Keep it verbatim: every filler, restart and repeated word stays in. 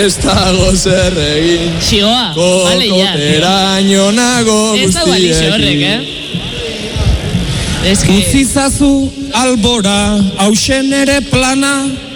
Ez dago zer egin. Xigoa, bale ya. Kokoteraino nago guztiekin. Ez da gualixe horrek, eh? Utzi zazu albora, hausen ere plana,